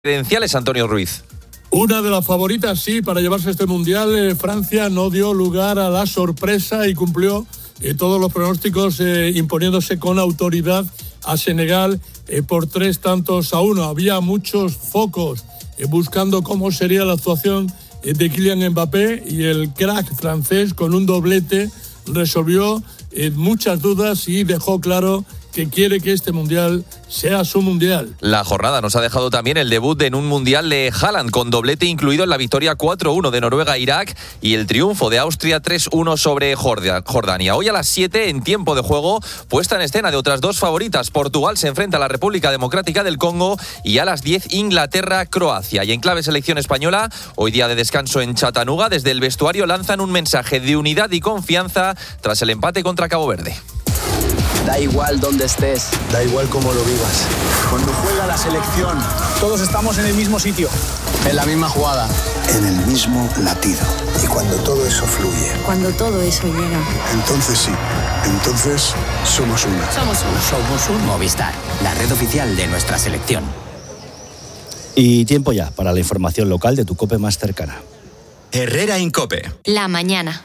Credenciales, Antonio Ruiz. Una de las favoritas, sí, para llevarse este Mundial. Francia no dio lugar a la sorpresa y cumplió todos los pronósticos, imponiéndose con autoridad a Senegal por 3-1. Había muchos focos buscando cómo sería la actuación de Kylian Mbappé, y el crack francés con un doblete resolvió muchas dudas y dejó claro que quiere que este Mundial sea su Mundial. La jornada nos ha dejado también el debut en un Mundial de Haaland, con doblete incluido en la victoria 4-1 de Noruega a Irak y el triunfo de Austria 3-1 sobre Jordania. Hoy a las 7, en tiempo de juego, puesta en escena de otras dos favoritas. Portugal se enfrenta a la República Democrática del Congo, y a las 10, Inglaterra-Croacia. Y en clave selección española, hoy día de descanso en Chattanooga, desde el vestuario lanzan un mensaje de unidad y confianza tras el empate contra Cabo Verde. Da igual dónde estés, da igual cómo lo vivas. Cuando juega la selección, todos estamos en el mismo sitio, en la misma jugada, en el mismo latido. Y cuando todo eso fluye, cuando todo eso llega, entonces sí, entonces somos una. Somos uno. Movistar, la red oficial de nuestra selección. Y tiempo ya para la información local de tu COPE más cercana. Herrera Incope. La mañana.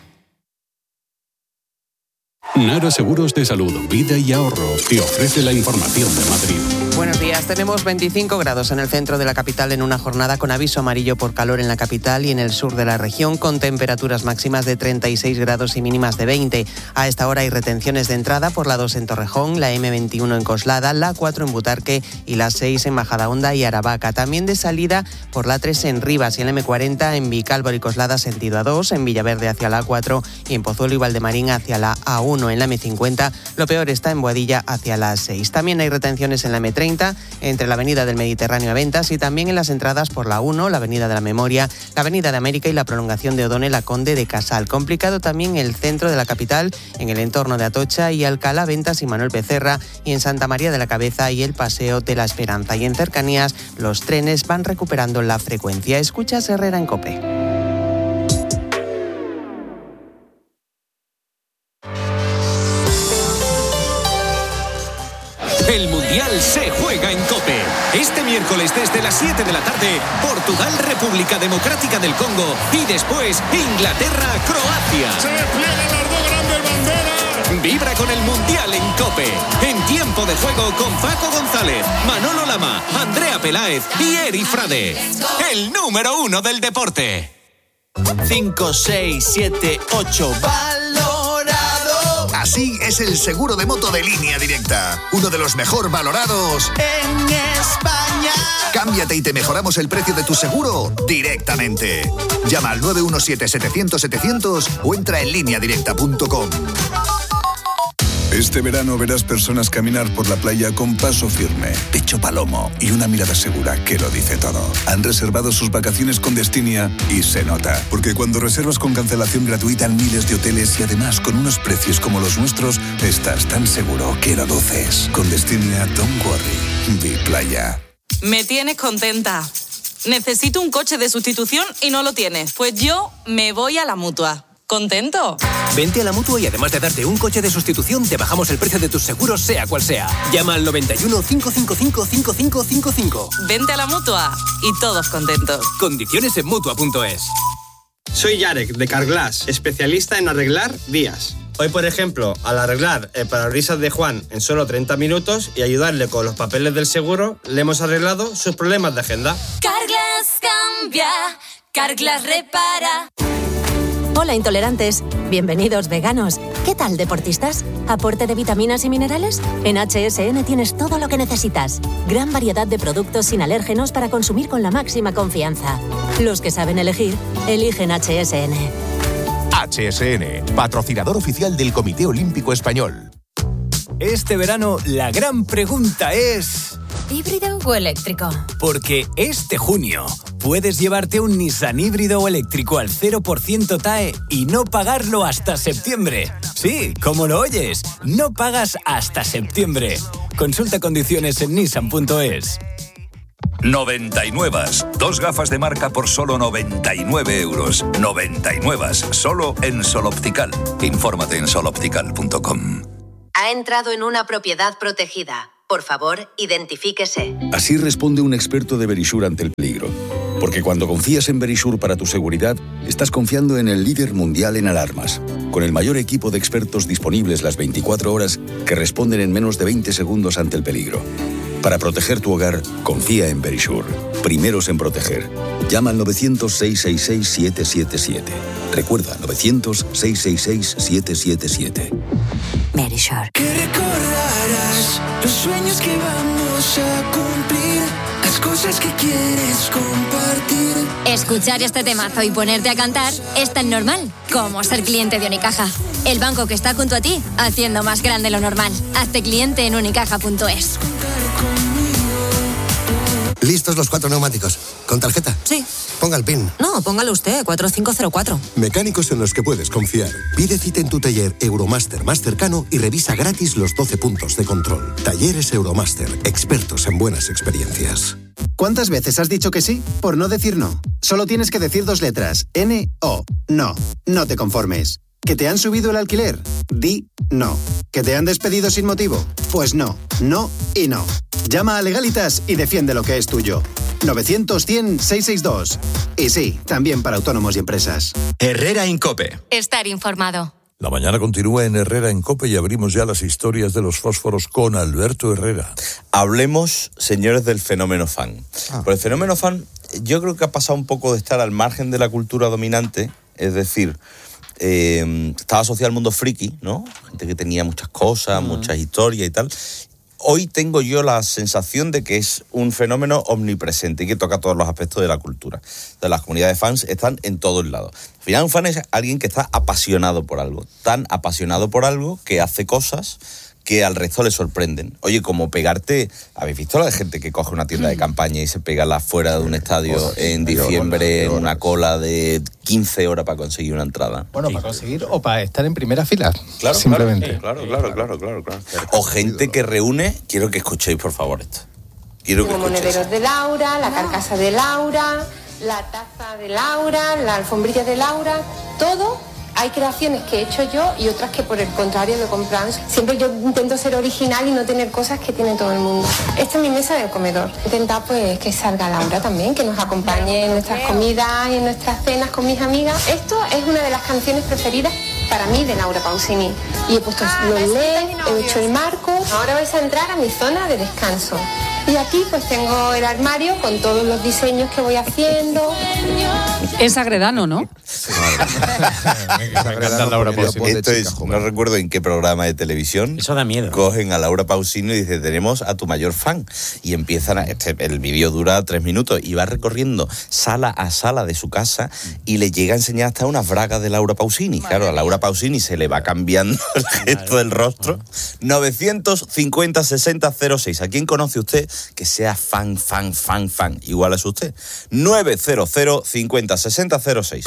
Nara Seguros de Salud, Vida y Ahorro te ofrece la información de Madrid. Buenos días, tenemos 25 grados en el centro de la capital en una jornada con aviso amarillo por calor en la capital y en el sur de la región, con temperaturas máximas de 36 grados y mínimas de 20. A esta hora hay retenciones de entrada por la 2 en Torrejón, la M21 en Coslada, la 4 en Butarque y la 6 en Majadahonda y Aravaca. También de salida por la 3 en Rivas y el M40 en Vicálvaro y Coslada sentido A2, en Villaverde hacia la A4 y en Pozuelo y Valdemarín hacia la A1. En la M50 lo peor está en Boadilla hacia la A6. También hay retenciones en la M30 entre la Avenida del Mediterráneo a Ventas, y también en las entradas por la 1, la Avenida de la Memoria, la Avenida de América y la prolongación de O'Donnell a Conde de Casal. Complicado también el centro de la capital, en el entorno de Atocha y Alcalá, Ventas y Manuel Becerra, y en Santa María de la Cabeza y el Paseo de la Esperanza. Y en cercanías los trenes van recuperando la frecuencia. Escuchas Herrera en COPE. El Mundial se juega en COPE. Este miércoles desde las 7 de la tarde, Portugal, República Democrática del Congo, y después Inglaterra, Croacia. Se pliegan las dos grandes banderas. Vibra con el Mundial en COPE. En tiempo de juego con Paco González, Manolo Lama, Andrea Peláez y Eri Frade. El número 1 del deporte. 5, 6, 7, 8. Así es el seguro de moto de Línea Directa. Uno de los mejor valorados en España. Cámbiate y te mejoramos el precio de tu seguro directamente. Llama al 917-700-700 o entra en lineadirecta.com. Este verano verás personas caminar por la playa con paso firme, pecho palomo y una mirada segura que lo dice todo. Han reservado sus vacaciones con Destinia y se nota. Porque cuando reservas con cancelación gratuita en miles de hoteles y además con unos precios como los nuestros, estás tan seguro que lo duces. Con Destinia, don't worry. Di playa. Me tienes contenta. Necesito un coche de sustitución y no lo tienes. Pues yo me voy a la Mutua. ¿Contento? Vente a la Mutua y además de darte un coche de sustitución, te bajamos el precio de tus seguros, sea cual sea. Llama al 91 555 5555. Vente a la Mutua y todos contentos. Condiciones en Mutua.es. Soy Yarek, de Carglass, especialista en arreglar vías. Hoy, por ejemplo, al arreglar el parabrisas de Juan en solo 30 minutos y ayudarle con los papeles del seguro, le hemos arreglado sus problemas de agenda. Carglass cambia, Carglass repara. Hola intolerantes, bienvenidos veganos. ¿Qué tal deportistas? ¿Aporte de vitaminas y minerales? En HSN tienes todo lo que necesitas. Gran variedad de productos sin alérgenos para consumir con la máxima confianza. Los que saben elegir, eligen HSN. HSN, patrocinador oficial del Comité Olímpico Español. Este verano la gran pregunta es... ¿híbrido o eléctrico? Porque este junio puedes llevarte un Nissan híbrido o eléctrico al 0% TAE y no pagarlo hasta septiembre. Sí, como lo oyes, no pagas hasta septiembre. Consulta condiciones en nissan.es. 99. 2 gafas de marca por solo 99 euros. 99. Solo en Sol Optical. Infórmate en soloptical.com. Ha entrado en una propiedad protegida. Por favor, identifíquese. Así responde un experto de Verisure ante el peligro. Porque cuando confías en Verisure para tu seguridad, estás confiando en el líder mundial en alarmas, con el mayor equipo de expertos disponibles las 24 horas que responden en menos de 20 segundos ante el peligro. Para proteger tu hogar, confía en Verisure. Primeros en proteger. Llama al 900-666-777. Recuerda, 900-666-777. Verisure. Que recordarás los sueños que vamos a cumplir, las cosas que quieres compartir. Escuchar este temazo y ponerte a cantar es tan normal como ser cliente de Unicaja. El banco que está junto a ti, haciendo más grande lo normal. Hazte cliente en unicaja.es. ¿Listos los 4 neumáticos? ¿Con tarjeta? Sí. Ponga el PIN. No, póngalo usted, 4504. Mecánicos en los que puedes confiar. Pide cita en tu taller Euromaster más cercano y revisa gratis los 12 puntos de control. Talleres Euromaster, expertos en buenas experiencias. ¿Cuántas veces has dicho que sí por no decir no? Solo tienes que decir 2 letras. N-O. No. No te conformes. ¿Que te han subido el alquiler? Di no. ¿Que te han despedido sin motivo? Pues no. No y no. Llama a Legalitas y defiende lo que es tuyo. 900-100-662. Y sí, también para autónomos y empresas. Herrera Incope. Estar informado. La mañana continúa en Herrera Incope y abrimos ya las historias de los fósforos con Alberto Herrera. Hablemos, señores, del fenómeno fan. Por el fenómeno fan, yo creo que ha pasado un poco de estar al margen de la cultura dominante, es decir, estaba asociado al mundo friki, ¿no? Gente que tenía muchas cosas, muchas historias y tal. Hoy tengo yo la sensación de que es un fenómeno omnipresente y que toca todos los aspectos de la cultura. Entonces, las comunidades de fans están en todos lados. Al final, un fan es alguien que está apasionado por algo. Tan apasionado por algo que hace cosas que al resto le sorprenden. Oye, como pegarte... ¿Habéis visto la de gente que coge una tienda de campaña y se pega la fuera de un estadio en diciembre en una cola de 15 horas para conseguir una entrada? Bueno, para conseguir o para estar en primera fila. Claro, simplemente. Claro. O gente que reúne... Quiero que escuchéis, por favor, esto. Quiero que Como escuchéis. monederos de Laura, la carcasa de Laura, la taza de Laura, la alfombrilla de Laura, todo. Hay creaciones que he hecho yo y otras que por el contrario lo compran. Siempre yo intento ser original y no tener cosas que tiene todo el mundo. Esta es mi mesa del comedor. Intentar pues que salga Laura también, que nos acompañe en nuestras comidas y en nuestras cenas con mis amigas. Esto es una de las canciones preferidas para mí de Laura Pausini. Y he puesto los LED, he hecho el marco. Ahora vais a entrar a mi zona de descanso. Y aquí pues tengo el armario con todos los diseños que voy haciendo. Es Agredano, ¿no? Esto es, no recuerdo en qué programa de televisión. Eso da miedo. Cogen a Laura Pausini y dicen, tenemos a tu mayor fan. Y empiezan el vídeo dura 3 minutos y va recorriendo sala a sala de su casa y le llega a enseñar hasta unas bragas de Laura Pausini. Claro, a Laura Pausini se le va cambiando el gesto del rostro. 950-60-06. ¿A quién conoce usted que sea fan? Igual es usted. 900-50-60-06.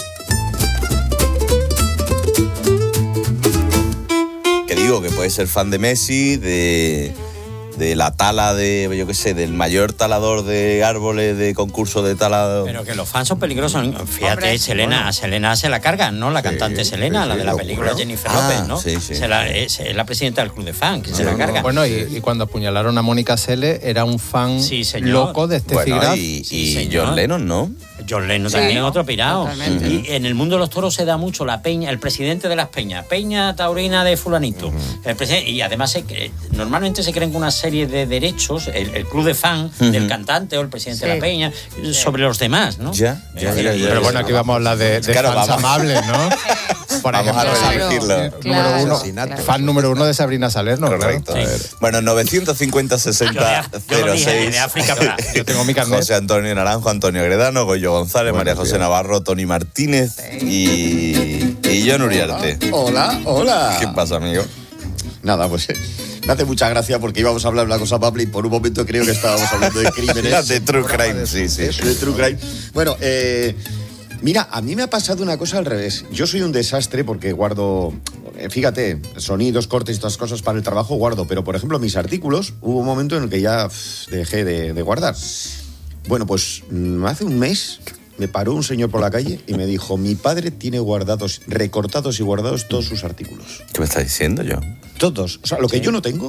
Que digo que puede ser fan de Messi, de la tala de, yo qué sé, del mayor talador de árboles de concurso de talado. Pero que los fans son peligrosos. Fíjate, hombre, a Selena se la cargan, ¿no? La cantante Selena, la de la película Jennifer López, ¿no? Sí. Es la presidenta del club de fans, que se la carga. Bueno, y cuando apuñalaron a Mónica Seles, era un fan loco de este Graf. Y John Lennon, ¿no? John Lennon también, otro pirado. Y en el mundo de los toros se da mucho la peña, el presidente de las peñas, peña taurina de fulanito. Y además normalmente se creen con una serie de derechos, el club de fan del cantante o el presidente de la peña, sobre los demás, ¿no? Pero bueno, aquí vamos a hablar de fans amables, ¿no? Por vamos ejemplo, a redirigirlo. Fan número 1 de Sabrina Salerno. Correcto. Claro. Bueno, 950-60-06. De África, yo tengo mi carnet. José Antonio Naranjo, Antonio Agredano, Goyo González, María José Navarro, Tony Martínez y John Uriarte. Hola. ¿Qué pasa, amigo? Nada, pues me hace mucha gracia porque íbamos a hablar de una cosa amable y por un momento creo que estábamos hablando de crímenes. De true crime, sí. De true crime. Bueno, mira, a mí me ha pasado una cosa al revés. Yo soy un desastre porque guardo, fíjate, sonidos, cortes y todas cosas para el trabajo guardo, pero por ejemplo mis artículos, hubo un momento en el que ya dejé de guardar. Bueno, pues hace un mes me paró un señor por la calle y me dijo, mi padre tiene recortados y guardados todos sus artículos. ¿Qué me estás diciendo yo? Todos. O sea, lo que yo no tengo,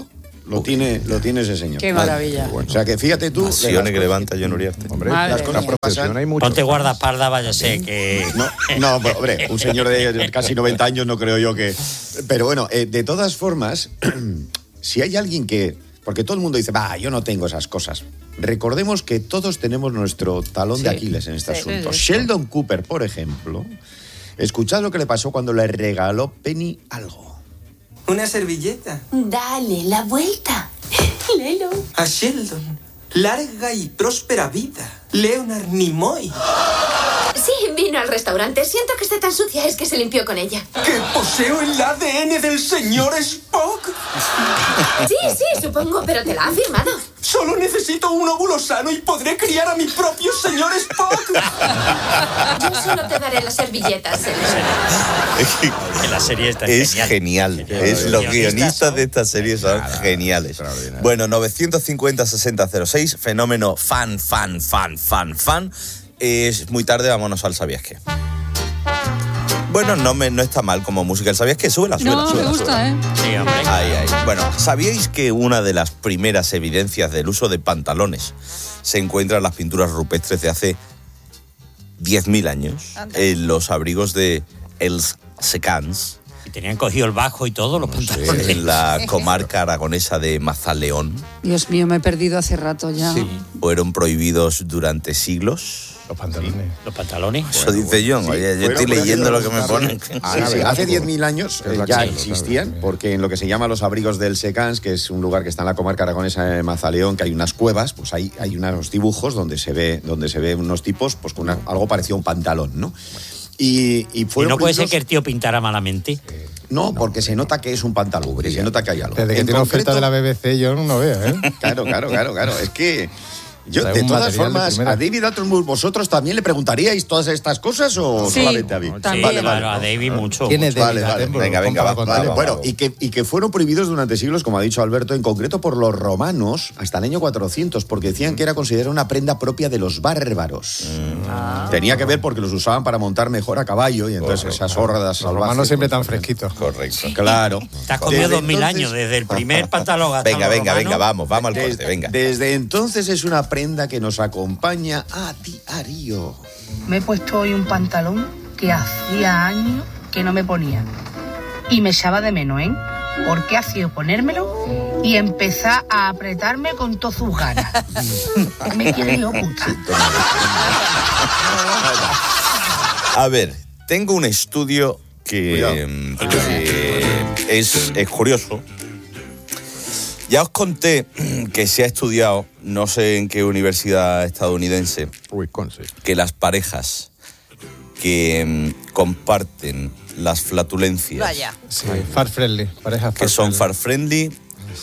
Lo tiene ese señor. Qué maravilla. O sea que fíjate tú. Pasiones que levanta John Uriarte. Hombre, las cosas pasan. No te guardaespaldas, vaya sé que... No, hombre, un señor de casi 90 años no creo yo que... Pero bueno, de todas formas, si hay alguien que... Porque todo el mundo dice, yo no tengo esas cosas. Recordemos que todos tenemos nuestro talón de Aquiles en este asunto. Sheldon Cooper, por ejemplo, escuchad lo que le pasó cuando le regaló Penny algo. ¿Una servilleta? Dale la vuelta. Léelo. A Sheldon, larga y próspera vida. Leonard Nimoy. Sí, vino al restaurante. Siento que esté tan sucia, es que se limpió con ella. ¿Que poseo el ADN del señor Spock? Sí, supongo, pero te la ha firmado. Solo necesito un óvulo sano y podré criar a mi propio señor Spock. Yo solo te daré las servilletas. La serie está es genial. Los guionistas de esta serie son geniales. Bueno, 950-6006, fenómeno fan. Es muy tarde, vámonos al ¿Sabías qué? Bueno, no está mal como música. ¿El ¿Sabías qué? Súbela. Me gusta, ¿eh? Sí, hombre. Ahí. Bueno, ¿sabíais que una de las primeras evidencias del uso de pantalones se encuentra en las pinturas rupestres de hace 10.000 años? En los abrigos de Els Secans. Y tenían cogido el bajo y todo, los pantalones. En la comarca aragonesa de Mazaleón. Dios mío, me he perdido hace rato ya. Sí. Fueron prohibidos durante siglos. Los pantalones. Eso dice John. Oye, yo estoy leyendo lo que me ponen. Hace 10.000 años ya existían, porque en lo que se llama los abrigos del Secans, que es un lugar que está en la comarca aragonesa de Mazaleón, que hay unas cuevas, pues hay unos dibujos donde se ve unos tipos pues con algo parecido a un pantalón, ¿no? Y no puede ser que el tío pintara malamente. No, porque se nota que es un pantalón, se nota que hay algo. Desde que tiene oferta de la BBC yo no veo, ¿eh? Claro. Es que... Yo, de todas formas, a David Attenborough, ¿vosotros también le preguntaríais todas estas cosas o solamente a mí? Sí, vale. A David mucho. ¿Quién es David? Venga, va. Vale. Bueno, y que fueron prohibidos durante siglos, como ha dicho Alberto, en concreto por los romanos, hasta el año 400, porque decían que era considerada una prenda propia de los bárbaros. Tenía que ver porque los usaban para montar mejor a caballo, y entonces esas hordas salvajes... Los romanos siempre tan fresquitos. Correcto. Sí. Claro. Te has comido 2000 años, desde el primer pantalón hasta Venga, vamos al corte, venga. Desde entonces es una prenda que nos acompaña a diario. Me he puesto hoy un pantalón que hacía años que no me ponía. Y me echaba de menos, ¿eh? Porque ha sido ponérmelo y empezar a apretarme con todas sus ganas. Me quiere yo, puta. A ver, tengo un estudio que es curioso. Ya os conté que se ha estudiado, no sé en qué universidad estadounidense, que las parejas que comparten las flatulencias, far-friendly, parejas que son far-friendly,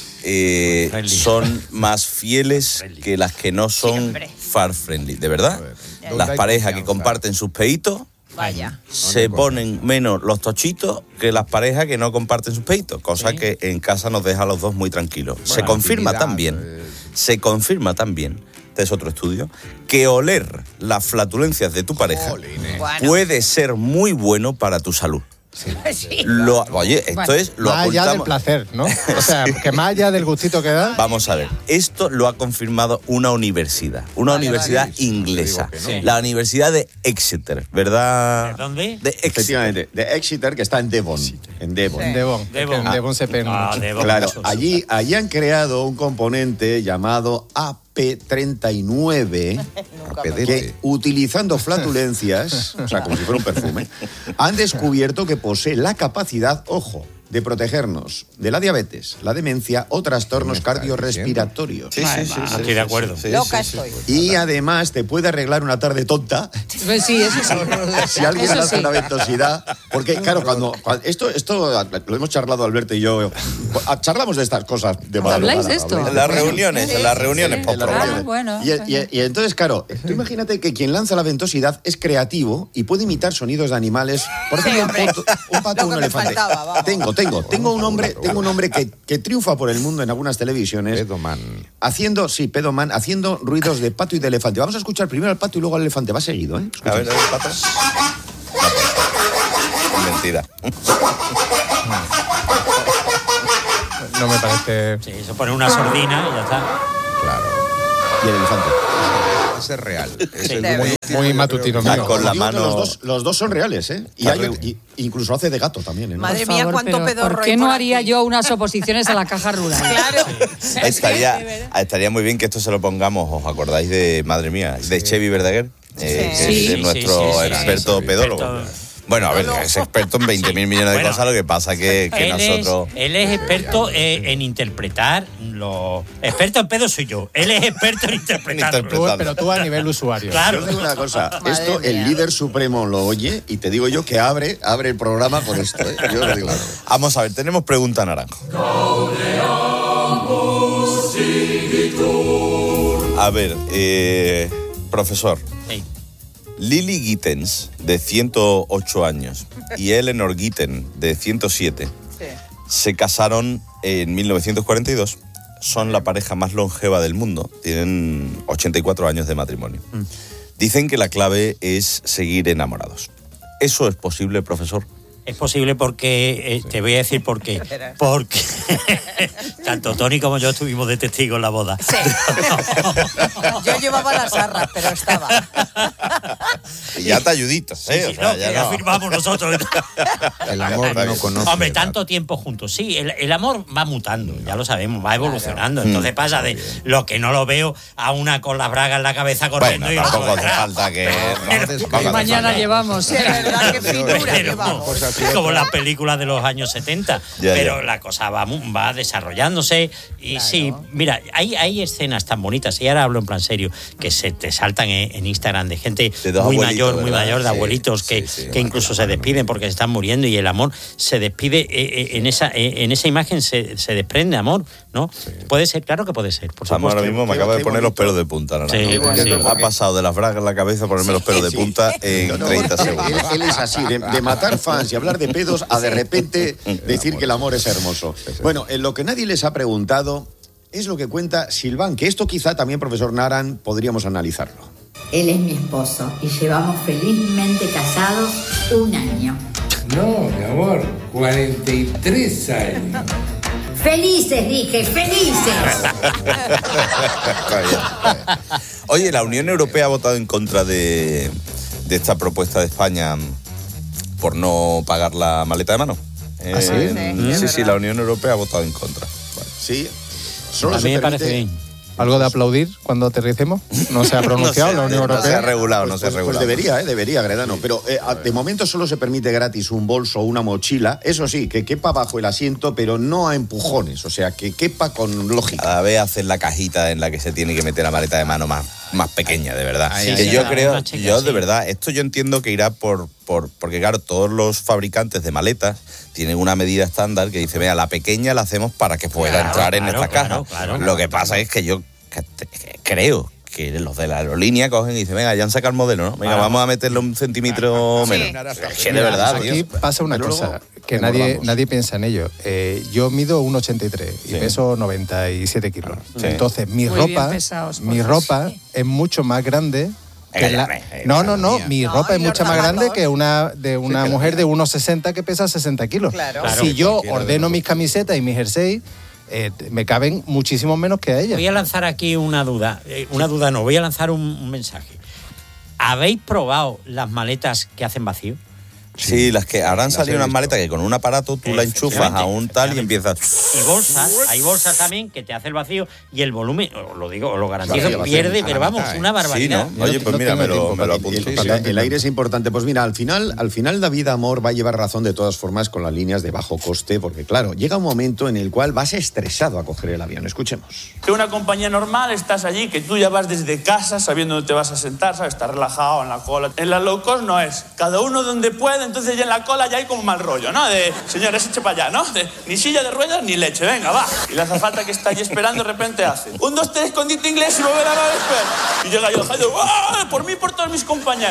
son más fieles que las que no son far-friendly. ¿De verdad? Las parejas que comparten sus peitos se ponen menos los tochitos que las parejas que no comparten sus peitos, cosa que en casa nos deja a los dos muy tranquilos. Se confirma también, este es otro estudio, que oler las flatulencias de tu pareja puede ser muy bueno para tu salud. Oye, esto es lo más allá del placer, ¿no? O sea, que más allá del gustito que da. Vamos a ver, esto lo ha confirmado una universidad inglesa, la Universidad de Exeter, ¿verdad? ¿De dónde? Efectivamente, de Exeter, que está en Devon. En Devon. En Devon se pega mucho. Claro, allí han creado un componente llamado AP39, que utilizando flatulencias, o sea, como si fuera un perfume, han descubierto que posee la capacidad, ojo, de protegernos de la diabetes, la demencia o trastornos cardiorrespiratorios. Estoy de acuerdo. Loca estoy. Y además te puede arreglar una tarde tonta. Sí, eso sí. Si alguien hace una ventosidad. Porque, claro, cuando esto lo hemos charlado Alberto y yo. Charlamos de estas cosas de madrugada. ¿Habláis de esto? En las reuniones, Bueno. Y entonces, claro, tú imagínate que quien lanza la ventosidad es creativo y puede imitar sonidos de animales. Por ejemplo, un pato o un elefante. Tengo un hombre que triunfa por el mundo en algunas televisiones. Pedoman. Haciendo ruidos de pato y de elefante. Vamos a escuchar primero al pato y luego al elefante. Va seguido, ¿eh? A ver, el pato. No, mentira. no me parece... Sí, se pone una sordina y ya está. Claro. Y el elefante. Ese es real. Sí. Es Muy matutino mío. Con la mano... Los dos son reales, ¿eh? Y incluso hace de gato también, ¿eh? Madre mía, cuánto pedorro. ¿Por qué no haría yo unas oposiciones a la caja rural? Claro. Sí. Estaría muy bien que esto se lo pongamos, ¿os acordáis de, madre mía, de Chevy Verdaguer? Que es nuestro experto pedólogo. Bueno, a ver, es experto en 20.000 millones de cosas, lo que pasa que nosotros... Él es experto en interpretar los... Experto en pedo soy yo. Él es experto en interpretar. Pero tú a nivel usuario. Claro. Yo digo una cosa, esto el líder supremo lo oye y te digo yo que abre el programa con esto, ¿eh? Yo lo digo. Vamos a ver, tenemos pregunta naranjo. A ver, profesor. Sí. Lily Gittens, de 108 años, y Eleanor Gitten, de 107, se casaron en 1942. Son la pareja más longeva del mundo. Tienen 84 años de matrimonio. Dicen que la clave es seguir enamorados. ¿Eso es posible, profesor? Es posible porque, te voy a decir por qué. Porque tanto Tony como yo estuvimos de testigos en la boda. Sí. Yo llevaba las arras, pero estaba. Y ya te ayuditas, ¿eh? Sí, ya firmamos nosotros. El amor no conoce. Hombre, tanto tiempo juntos. Sí, el amor va mutando, ya lo sabemos, va evolucionando. Entonces pasa de lo que no lo veo a una con las bragas en la cabeza corriendo. Bueno, tampoco hace falta que... Mañana llevamos. Sí, es verdad, qué figura llevamos. Como las películas de los años 70. Pero la cosa va desarrollándose. Y sí, mira, hay escenas tan bonitas, y ahora hablo en plan serio, que se te saltan en Instagram de gente muy mayor, de abuelitos que incluso se despiden porque se están muriendo, y el amor se despide. En esa imagen se desprende amor, ¿no? Sí. Puede ser, claro que puede ser. Por supuesto. Ahora mismo me acaba de poner los pelos de punta. Ha pasado de las bragas en la cabeza a ponerme los pelos de punta en 30 segundos. Él es así, de matar fans y hablar de pedos a de repente decir que el amor es hermoso. Bueno, en lo que nadie les ha preguntado es lo que cuenta Silván, que esto quizá también, profesor Naran, podríamos analizarlo. Él es mi esposo y llevamos felizmente casados 1 año. No, mi amor, 43 años. ¡Felices, dije! ¡Felices! Está bien. Oye, la Unión Europea ha votado en contra de esta propuesta de España por no pagar la maleta de mano. ¿Ah, sí? Sí, la Unión Europea ha votado en contra. Bueno, sí. A mí me parece bien. ¿Algo de aplaudir cuando aterricemos? ¿No se ha pronunciado la Unión Europea? No se ha regulado, no se ha regulado. Pues debería, Gredano. Pero de momento solo se permite gratis un bolso o una mochila. Eso sí, que quepa bajo el asiento, pero no a empujones. O sea, que quepa con lógica. Cada vez hacen la cajita en la que se tiene que meter la maleta de mano más pequeña, de verdad. De verdad, esto yo entiendo que irá porque claro, todos los fabricantes de maletas tienen una medida estándar que dice, vea, la pequeña la hacemos para que pueda entrar en esta caja. Lo que pasa es que yo creo que los de la aerolínea cogen y dicen, venga, ya han sacado el modelo, ¿no? Venga, vamos a meterle 1 centímetro menos. Es que de verdad, aquí pasa una cosa, que nadie piensa en ello. Yo mido 1,83 y peso 97 kilos. Entonces, mi ropa es mucho más grande. Mi ropa es mucho más grande que una mujer de 1,60 que pesa 60 kilos. Claro. Si yo ordeno mis camisetas y mis jerseys, me caben muchísimo menos que a ella. Voy a lanzar aquí una duda. Voy a lanzar un mensaje. ¿Habéis probado las maletas que hacen vacío? Sí, las que ahora han salido unas maletas que con un aparato tú la enchufas a un tal y empiezas. Y bolsas, hay bolsas también que te hace el vacío y el volumen, lo garantizo, pierde, pero vamos, una barbaridad. Sí, ¿no? Oye, pues mira, me lo apunto. El aire es importante. Pues mira, al final David Amor va a llevar razón de todas formas con las líneas de bajo coste, porque claro, llega un momento en el cual vas estresado a coger el avión. Escuchemos. En una compañía normal estás allí, que tú ya vas desde casa sabiendo dónde te vas a sentar, ¿sabes? Estás relajado en la cola. En la low cost no es. Cada uno donde puede. Entonces ya en la cola ya hay como mal rollo, ¿no? De, señores, eche para allá, ¿no? Ni silla de ruedas ni leche, venga, va. Y la azafata que está allí esperando de repente hace 1, 2, 3, escondite inglés y volver a la espera. Y llega yo, ¡ah! Por mí y por todos mis compañeros,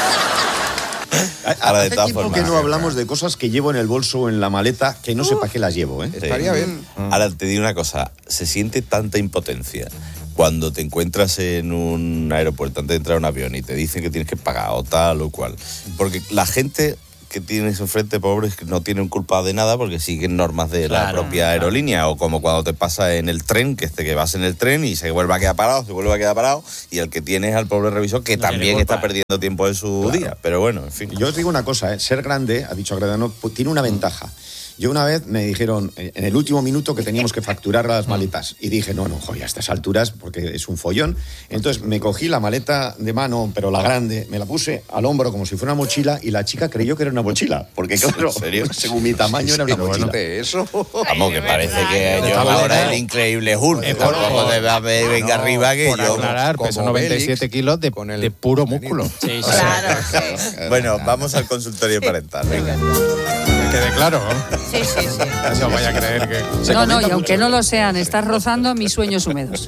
¿no? Hace tiempo que no hablamos de cosas que llevo en el bolso o en la maleta que no sé para qué las llevo, ¿eh? Estaría bien. Ahora te digo una cosa, se siente tanta impotencia cuando te encuentras en un aeropuerto antes de entrar a un avión y te dicen que tienes que pagar o tal o cual. Porque la gente que tienes enfrente, pobres, que no tienen culpa de nada porque siguen normas de la propia aerolínea, o como cuando te pasa en el tren, que vas en el tren y se vuelve a quedar parado, y el que tienes al pobre revisor que también está perdiendo tiempo en su día. Pero bueno, en fin. Yo os digo una cosa, ser grande, ha dicho Agredano, tiene una ventaja. Yo una vez me dijeron en el último minuto que teníamos que facturar las maletas y dije, no, joder, a estas alturas, porque es un follón. Entonces me cogí la maleta de mano, pero la grande, me la puse al hombro como si fuera una mochila y la chica creyó que era una mochila, porque claro, ¿en serio? según mi tamaño era una mochila. Eso. Vamos, que parece que yo ahora el increíble Hulk. Tampoco venga arriba que por yo... aclarar, peso 97 kilos de puro músculo. Sí, claro. Bueno, vamos al consultorio parental, venga. Quede claro. Sí. No vaya a creer que... No, y aunque no lo sean, estás rozando mis sueños húmedos.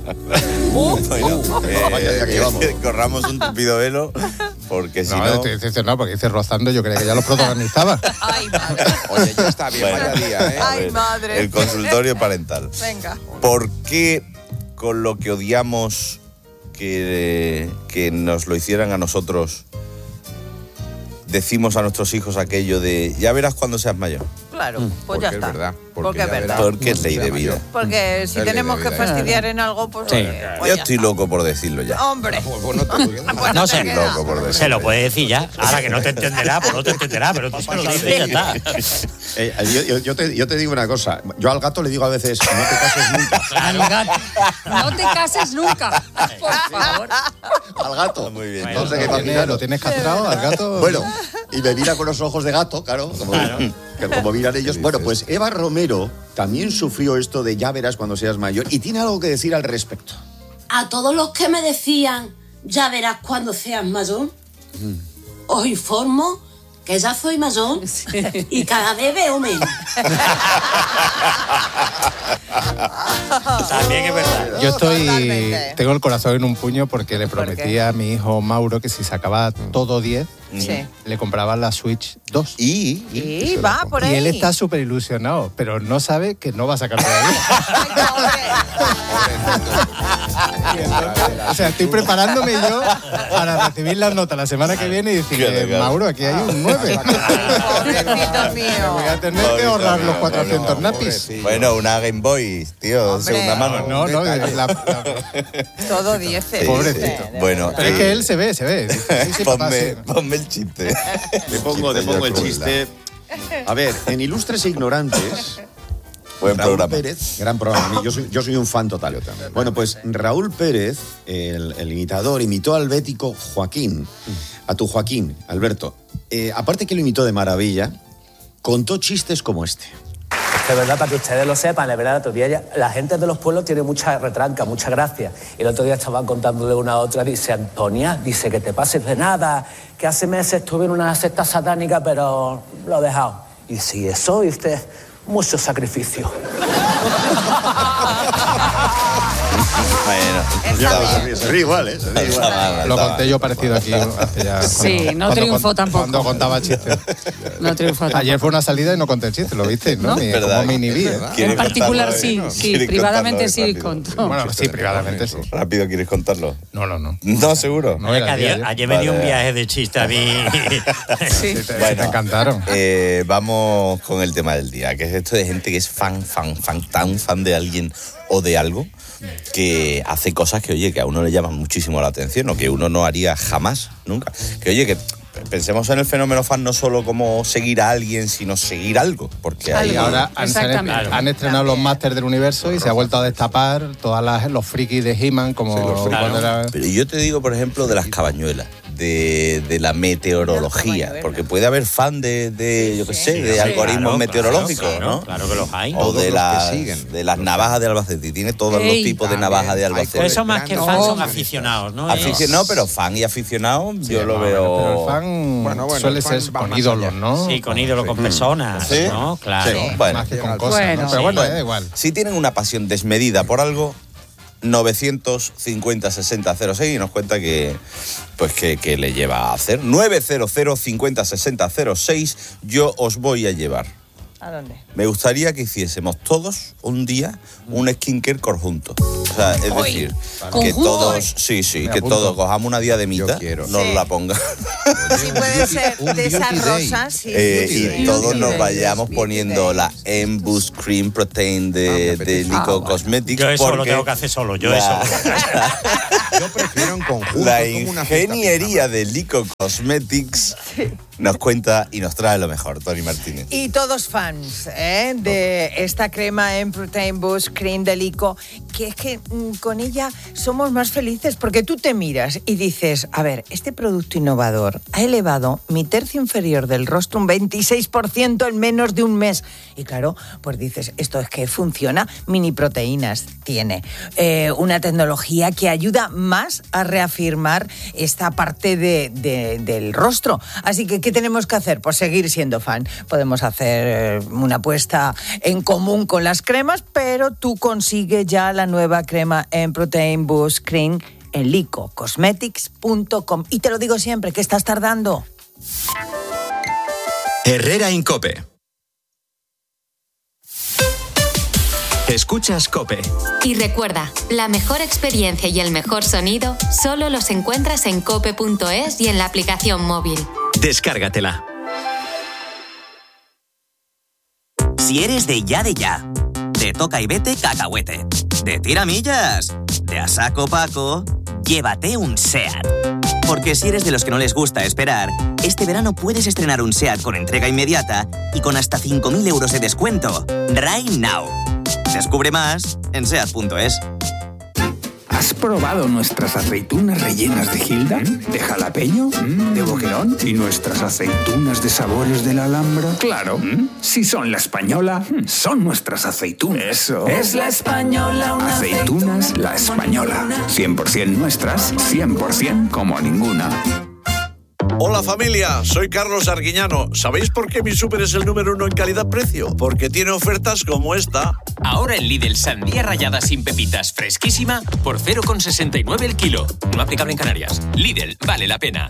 Corramos un tupido velo, porque si no... Estoy decepcionado, porque dice rozando, yo creía que ya lo protagonizaba. Ay, madre. Oye, ya está bien, vaya día, ¿eh? Ay, madre. El consultorio parental. Venga. ¿Por qué con lo que odiamos que nos lo hicieran a nosotros, decimos a nuestros hijos aquello de ya verás cuando seas mayor? Claro, pues ya está. Es verdad. Porque es verdad. Porque es ley de vida. Porque si tenemos que fastidiar en algo, pues... Sí. Yo estoy loco por decirlo ya. Hombre. No sé, loco por decirlo. se lo puede decir ya. Ahora que no te entenderá, pues no te entenderá, pero tú se lo dices y ya está. Yo te digo una cosa. Yo al gato le digo a veces, no te cases nunca. Al gato. No te cases nunca, por favor. Al gato. Muy bien. No sé qué ¿Lo tienes castrado al gato? Bueno, y me mira con los ojos de gato, claro. Como miran ellos. Bueno, pues Eva Romero también sufrió esto de ya verás cuando seas mayor y tiene algo que decir al respecto. A todos los que me decían ya verás cuando seas mayor, os informo que ya soy mayor y cada vez veo menos. También es verdad. Yo tengo el corazón en un puño porque le prometí a mi hijo Mauro que si sacaba todo 10, le compraba la Switch 2. Y va por ahí. Y él está súper ilusionado, pero no sabe que no va a sacar todavía. O sea, estoy preparándome yo para recibir las notas la semana que viene y decir, Mauro, aquí hay un 9. Pobrecito mío. Voy a tener que ahorrar los 400 napis. Bueno, una Game Boy, tío, segunda mano. No, todo 10. Pobrecito. Bueno, pero es que él se ve. Sí, ponme el chiste. Te pongo el chiste. A ver, en Ilustres e Ignorantes... Buen programa. Pérez, gran programa. Yo soy un fan total. Bueno, pues Raúl Pérez, el imitador, imitó al bético Joaquín, a tu Joaquín, Alberto. Aparte que lo imitó de maravilla, contó chistes como este. De verdad, para que ustedes lo sepan, la verdad, la gente de los pueblos tiene mucha retranca, mucha gracia. El otro día estaban contándole una a otra, dice, Antonia, dice que te pases de nada, que hace meses estuve en una secta satánica, pero lo he dejado. Y dice, ¿y eso? Y usted... mucho sacrificio. Bueno, se ríe igual, ¿eh? Lo conté yo parecido aquí hace ya... Sí, no triunfó tampoco. Cuando contaba chistes. No triunfó tampoco. Ayer fue una salida y no conté el chiste, ¿lo visteis? ¿No? Como me inhibí. En particular sí, privadamente sí contó. Bueno, sí, privadamente sí. ¿Rápido quieres contarlo? No. ¿No, seguro? No, ayer me dio un viaje de chiste a mí. Sí, te encantaron. Vamos con el tema del día, que es esto de gente que es tan fan de alguien o de algo, que hace cosas que, oye, que a uno le llaman muchísimo la atención o que uno no haría jamás, nunca. Que, oye, que pensemos en el fenómeno fan no solo como seguir a alguien, sino seguir algo. Porque ahí ahora han estrenado los Masters del Universo y se ha vuelto a destapar los frikis de He-Man como... Pero yo te digo, por ejemplo, de las cabañuelas, de la meteorología, porque puede haber fan de yo qué sé, de algoritmos meteorológicos, ¿no? Claro que los hay. O de las navajas de Albacete. Tiene todos los tipos de navajas de Albacete. Eso más que fan son aficionados, ¿no? No, pero fan y aficionado yo lo veo... Pero el fan suele ser con ídolos, ¿no? Sí, con ídolos, con personas, ¿no? Claro. Sí, bueno, más que con cosas, ¿no? Pero bueno, da igual. Si tienen una pasión desmedida por algo, 950 60 06 y nos cuenta que le lleva a hacer. 900 50 60 06, yo os voy a llevar. ¿A dónde? Me gustaría que hiciésemos todos un día un skincare conjunto. O sea, es decir, que todos, que todos cojamos una diademita, nos la pongan. Sí, puede ser de esas rosas. Y todos nos vayamos poniendo la Emboost Cream Protein de Lico Cosmetics. Yo eso lo tengo que hacer solo. Yo prefiero en conjunto. La ingeniería de Lico Cosmetics nos cuenta y nos trae lo mejor, Tony Martínez. Y todos fans de esta crema en Protein Boost Cream de Lico, que es que con ella somos más felices, porque tú te miras y dices, a ver, este producto innovador ha elevado mi tercio inferior del rostro un 26% en menos de un mes. Y claro, pues dices, esto es que funciona, mini proteínas tiene, una tecnología que ayuda más a reafirmar esta parte del rostro. Así que, ¿qué tenemos que hacer? Pues seguir siendo fan. Podemos hacer una apuesta en común con las cremas, pero tú consigues ya la nueva crema en Protein Boost Cream en licocosmetics.com. Y te lo digo siempre, ¿qué estás tardando? Herrera en COPE. Escuchas COPE. Y recuerda, la mejor experiencia y el mejor sonido solo los encuentras en cope.es y en la aplicación móvil. Descárgatela. Si eres de ya, de toca y vete cacahuete, de tiramillas, de a saco Paco, llévate un SEAT. Porque si eres de los que no les gusta esperar, este verano puedes estrenar un SEAT con entrega inmediata y con hasta 5.000 euros de descuento. Right now. Descubre más en SEAT.es. ¿Has probado nuestras aceitunas rellenas de Gilda? ¿De jalapeño? ¿De boquerón? ¿Y nuestras aceitunas de sabores de la Alhambra? Claro, si son la española, son nuestras aceitunas. Eso. Es la española, una aceitunas La Española. 100% nuestras, 100% como ninguna. Hola familia, soy Carlos Arguiñano. ¿Sabéis por qué mi súper es el número 1 en calidad-precio? Porque tiene ofertas como esta. Ahora en Lidl, sandía rallada sin pepitas fresquísima por 0,69 el kilo. No aplicable en Canarias. Lidl, vale la pena.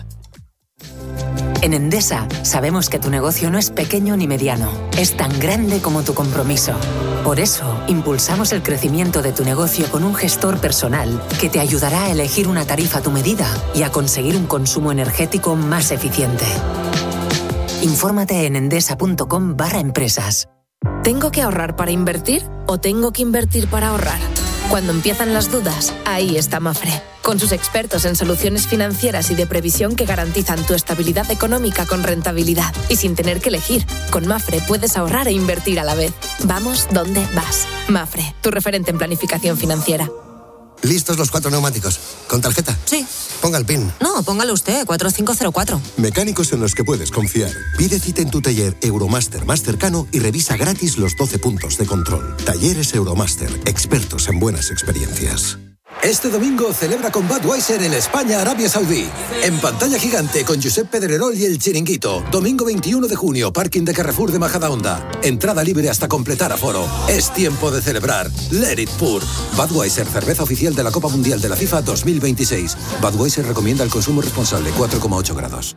En Endesa sabemos que tu negocio no es pequeño ni mediano, es tan grande como tu compromiso. Por eso, impulsamos el crecimiento de tu negocio con un gestor personal que te ayudará a elegir una tarifa a tu medida y a conseguir un consumo energético más eficiente. Infórmate en endesa.com/empresas. ¿Tengo que ahorrar para invertir o tengo que invertir para ahorrar? Cuando empiezan las dudas, ahí está Mafre, con sus expertos en soluciones financieras y de previsión que garantizan tu estabilidad económica con rentabilidad y sin tener que elegir. Con Mafre puedes ahorrar e invertir a la vez. Vamos donde vas. Mafre, tu referente en planificación financiera. ¿Listos los 4 neumáticos? ¿Con tarjeta? Sí. Ponga el PIN. No, póngalo usted, 4504. Mecánicos en los que puedes confiar. Pide cita en tu taller Euromaster más cercano y revisa gratis los 12 puntos de control. Talleres Euromaster, expertos en buenas experiencias. Este domingo celebra con Budweiser en España-Arabia Saudí. En pantalla gigante con Josep Pedrerol y El Chiringuito. Domingo 21 de junio, parking de Carrefour de Majadahonda. Entrada libre hasta completar aforo. Es tiempo de celebrar. Let it pour. Budweiser, cerveza oficial de la Copa Mundial de la FIFA 2026. Budweiser recomienda el consumo responsable, 4,8 grados.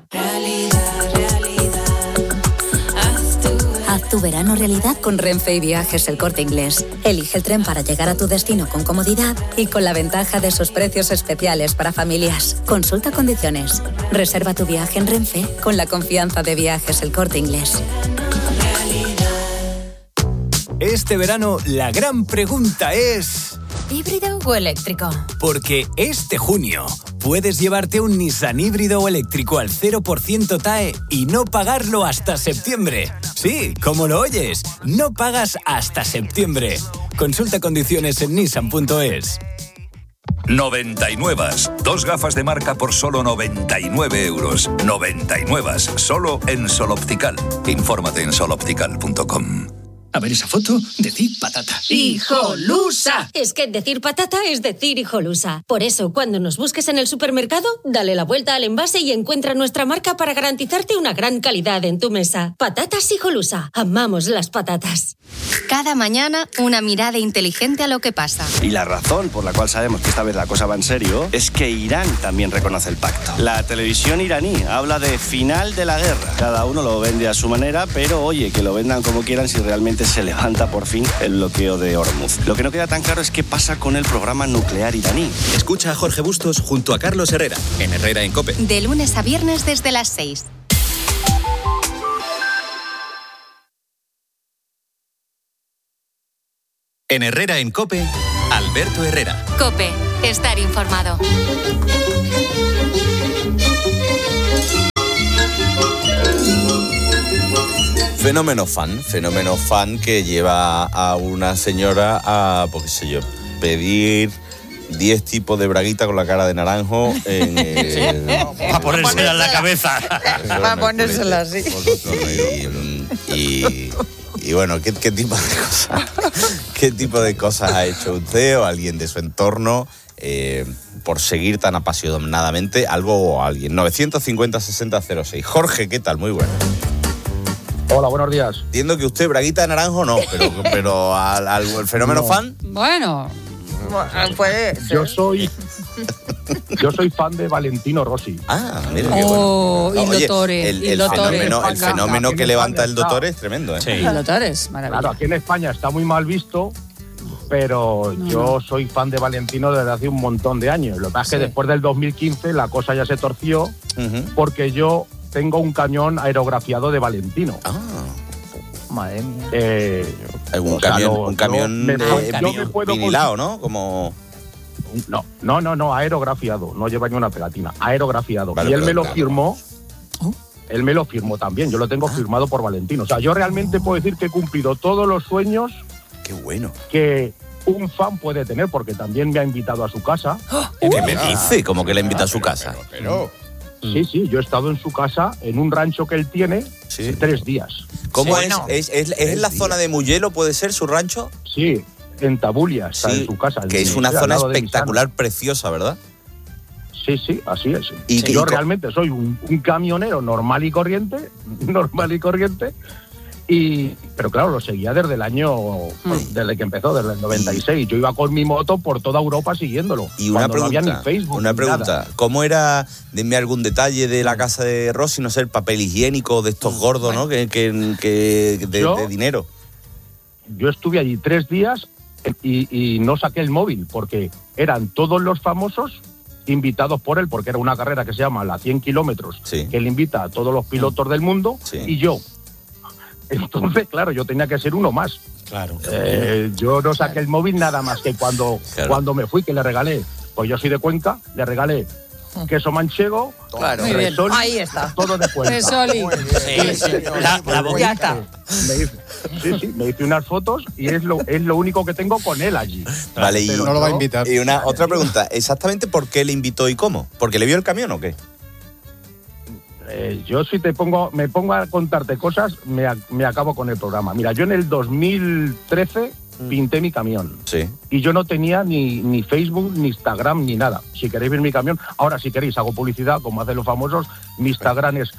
Haz tu verano realidad con Renfe y Viajes El Corte Inglés. Elige el tren para llegar a tu destino con comodidad y con la ventaja de sus precios especiales para familias. Consulta condiciones. Reserva tu viaje en Renfe con la confianza de Viajes El Corte Inglés. Este verano la gran pregunta es... ¿híbrido o eléctrico? Porque este junio puedes llevarte un Nissan híbrido o eléctrico al 0% TAE y no pagarlo hasta septiembre. Sí, como lo oyes, no pagas hasta septiembre. Consulta condiciones en nissan.es. 99. 2 gafas de marca por solo 99 euros. 99. Solo en Sol Optical. Infórmate en soloptical.com. A ver esa foto, decir patata. ¡Hijolusa! Es que decir patata es decir hijolusa. Por eso, cuando nos busques en el supermercado, dale la vuelta al envase y encuentra nuestra marca para garantizarte una gran calidad en tu mesa. Patatas Hijolusa. Amamos las patatas. Cada mañana, una mirada inteligente a lo que pasa. Y la razón por la cual sabemos que esta vez la cosa va en serio es que Irán también reconoce el pacto. La televisión iraní habla de final de la guerra. Cada uno lo vende a su manera, pero oye, que lo vendan como quieran si realmente finalmente se levanta por fin el bloqueo de Hormuz. Lo que no queda tan claro es qué pasa con el programa nuclear iraní. Escucha a Jorge Bustos junto a Carlos Herrera, en Herrera en COPE. De lunes a viernes desde las 6. En Herrera en COPE, Alberto Herrera. COPE, estar informado. Fenómeno fan que lleva a una señora a, pues qué sé yo, pedir 10 tipos de braguita con la cara de naranjo para ponérsela en la cabeza. Para ponérsela así. Y bueno, ¿qué tipo de cosas? ¿Qué tipo de cosas ha hecho usted o alguien de su entorno por seguir tan apasionadamente algo o alguien? 950-60-06. Jorge, ¿qué tal? Muy bueno. Hola, buenos días. Entiendo que usted, braguita de naranjo, no, pero al fenómeno fan. Bueno, puede ser. Yo soy fan de Valentino Rossi. Ah, mira qué bueno. Y Dottore. El fenómeno que levanta el Dottore es tremendo, ¿eh? Sí. El Dottore es maravilloso. Claro, aquí en España está muy mal visto, pero yo soy fan de Valentino desde hace un montón de años. Lo que pasa es que después del 2015 la cosa ya se torció porque yo tengo un camión aerografiado de Valentino. Madre mía. Un camión vinilado, ¿no? Como... No, aerografiado. No lleva ni una pegatina. Aerografiado. Vale, y él me lo firmó. Él me lo firmó también. Yo lo tengo firmado por Valentino. O sea, yo realmente puedo decir que he cumplido todos los sueños. Qué bueno. Que un fan puede tener, porque también me ha invitado a su casa. ¿Qué me dice? ¿Cómo que le invita a su casa? Sí, yo he estado en su casa, en un rancho que él tiene, 3 días. ¿Cómo es? ¿Es en la zona de Mugello, puede ser, su rancho? Sí, en Tabulia, está en su casa. Que es una zona espectacular, preciosa, ¿verdad? Sí, así es. Y yo realmente soy un camionero normal y corriente, pero claro, lo seguía desde el año, desde que empezó, desde el 96. Yo iba con mi moto por toda Europa siguiéndolo. Y una pregunta, no había ni Facebook, una pregunta. ¿Cómo era, dime algún detalle de la casa de Rossi, no sé, el papel higiénico de estos gordos, ¿no? De dinero. Yo estuve allí 3 días y no saqué el móvil, porque eran todos los famosos invitados por él, porque era una carrera que se llama la 100 kilómetros, que él invita a todos los pilotos del mundo, y yo. Entonces, claro, yo tenía que ser uno más. Claro. Yo no saqué el móvil nada más que cuando me fui, que le regalé, pues yo soy de Cuenca, le regalé queso manchego, resoli, ahí está. Todo de Cuenca. Resoli. La boquita. Me hice unas fotos y es lo único que tengo con él allí. Vale, pero no lo va a invitar. Y otra pregunta, ¿exactamente por qué le invitó y cómo? ¿Porque le vio el camión o qué? Yo si me pongo a contarte cosas, me acabo con el programa. Mira, yo en el 2013 pinté mi camión. Sí. Y yo no tenía ni Facebook, ni Instagram, ni nada. Si queréis ver mi camión, ahora si queréis hago publicidad, como hacen los famosos. Mi Instagram es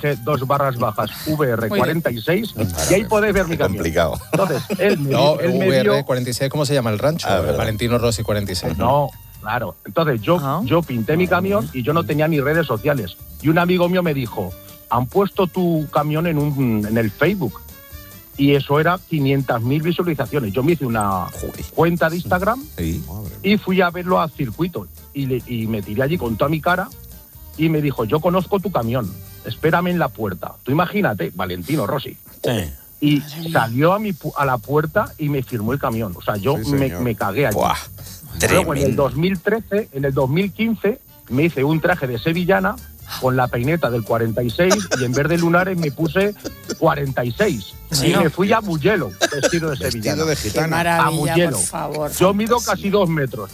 Jorge_VR46 y ahí podéis ver mi camión. Complicado. Entonces, él me dio... VR46, ¿cómo se llama el rancho? Valentino Rossi 46. No, claro. Entonces yo pinté mi camión y yo no tenía ni redes sociales. Y un amigo mío me dijo, han puesto tu camión en el Facebook. Y eso era 500.000 visualizaciones. Yo me hice una cuenta de Instagram y fui a verlo al circuito. Y me tiré allí con toda mi cara y me dijo, yo conozco tu camión, espérame en la puerta. Tú imagínate, Valentino Rossi. Sí. Y salió a la puerta y me firmó el camión. O sea, yo me cagué allí. Luego en el 2015 me hice un traje de sevillana con la peineta del 46 y en vez de lunares me puse 46. Y me fui a Mugello, vestido de sevillana. De gitana. Maravilla, a Mugello. por favor. Yo mido casi 2 metros.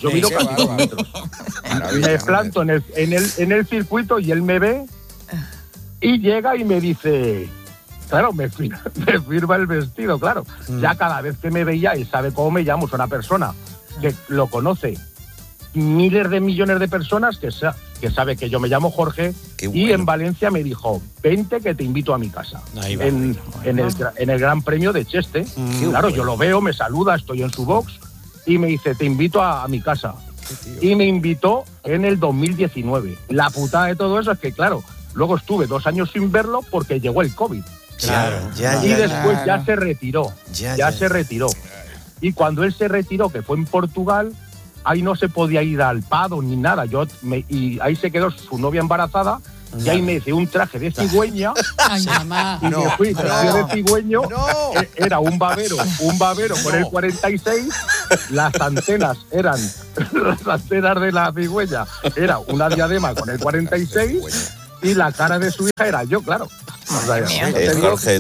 Me planto en el circuito y él me ve y llega y me dice... Claro, me firma el vestido, claro. Ya cada vez que me veía, él sabe cómo me llamo, es una persona que lo conoce miles de millones de personas que sabe que yo me llamo Jorge. Y en Valencia me dijo, vente que te invito a mi casa. En el Gran Premio de Cheste. Claro, yo lo veo, me saluda, estoy en su box y me dice, te invito a mi casa. Y me invitó en el 2019. La putada de todo eso es que, claro, luego estuve 2 años sin verlo porque llegó el COVID. Y después ya se retiró. Se retiró. Y cuando él se retiró, que fue en Portugal, ahí no se podía ir al Pado ni nada. Y ahí se quedó su novia embarazada. Y ahí me hice un traje de cigüeña. Ay, mamá. Y me fui traje de cigüeño. Era un babero con el 46. Las antenas eran las antenas de la cigüeña. Era una diadema con el 46. Y la cara de su hija era yo, claro. Jorge,